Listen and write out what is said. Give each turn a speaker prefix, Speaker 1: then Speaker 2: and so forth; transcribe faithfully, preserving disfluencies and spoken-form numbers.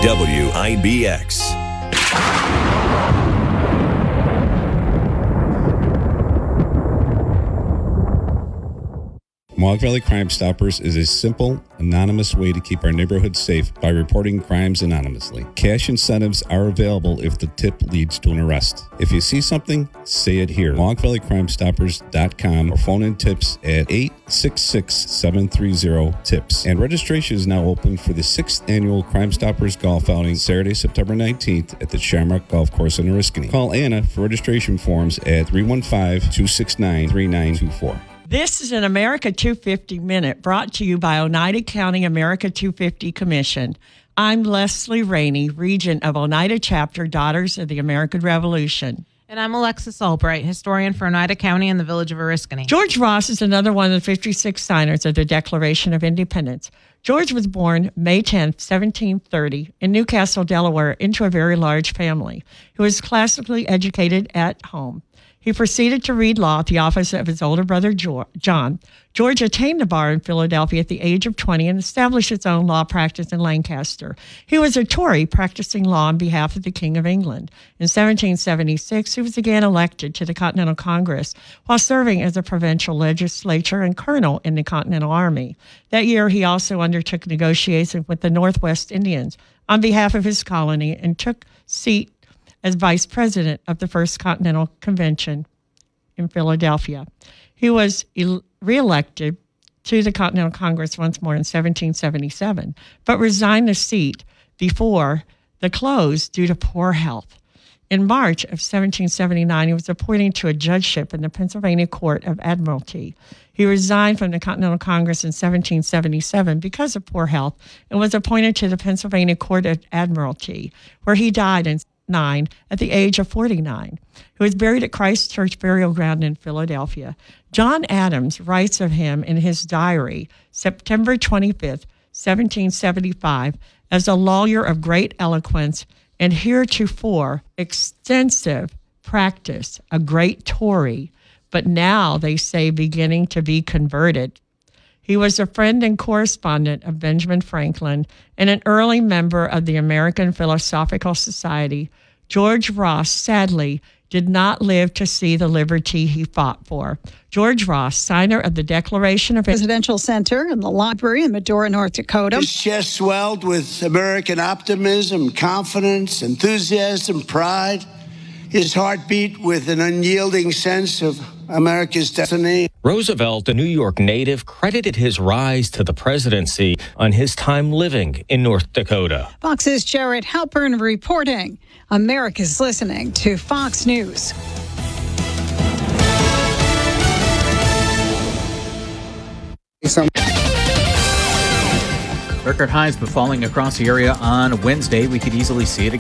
Speaker 1: W I B X.
Speaker 2: Mohawk Valley Crime Stoppers is a simple, anonymous way to keep our neighborhood safe by reporting crimes anonymously. Cash incentives are available if the tip leads to an arrest. If you see something, say it here. Mohawk Valley Crime Stoppers dot com or phone in tips at eight six six, seven three zero, TIPS. And registration is now open for the sixth annual Crime Stoppers Golf Outing, Saturday, September nineteenth at the Shamrock Golf Course in Oriskany. Call Anna for registration forms at three one five, two six nine, three nine two four.
Speaker 3: This is an America two fifty Minute brought to you by Oneida County America two fifty Commission. I'm Leslie Rainey, Regent of Oneida Chapter, Daughters of the American Revolution.
Speaker 4: And I'm Alexis Albright, historian for Oneida County and the Village of Oriskany.
Speaker 3: George Ross is another one of the fifty-six signers of the Declaration of Independence. George was born May tenth, seventeen thirty, in Newcastle, Delaware, into a very large family. He was classically educated at home. He proceeded to read law at the office of his older brother, John. George attained the bar in Philadelphia at the age of twenty and established his own law practice in Lancaster. He was a Tory practicing law on behalf of the King of England. In seventeen seventy-six, he was again elected to the Continental Congress while serving as a provincial legislature and colonel in the Continental Army. That year, he also undertook negotiations with the Northwest Indians on behalf of his colony and took seat as vice president of the First Continental Convention in Philadelphia. He was el- reelected to the Continental Congress once more in seventeen seventy-seven, but resigned the seat before the close due to poor health. In March of seventeen seventy-nine, he was appointed to a judgeship in the Pennsylvania Court of Admiralty. He resigned from the Continental Congress in seventeen seventy-seven because of poor health and was appointed to the Pennsylvania Court of Admiralty, where he died in Nine at the age of forty-nine. He was buried at Christ Church Burial Ground in Philadelphia. John Adams writes of him in his diary, September twenty-fifth, seventeen seventy-five, as a lawyer of great eloquence and heretofore extensive practice, a great Tory, but now, they say, beginning to be converted. He was a friend and correspondent of Benjamin Franklin and an early member of the American Philosophical Society. George Ross, sadly, did not live to see the liberty he fought for. George Ross, signer of the Declaration of
Speaker 5: Presidential Center and the library in Medora, North Dakota.
Speaker 6: His chest swelled with American optimism, confidence, enthusiasm, pride. His heart beat with an unyielding sense of America's destiny.
Speaker 7: Roosevelt, a New York native, credited his rise to the presidency on his time living in North Dakota.
Speaker 5: Fox's Jarrett Halpern reporting. America's listening to Fox News.
Speaker 8: Record highs befalling across the area on Wednesday. We could easily see it again.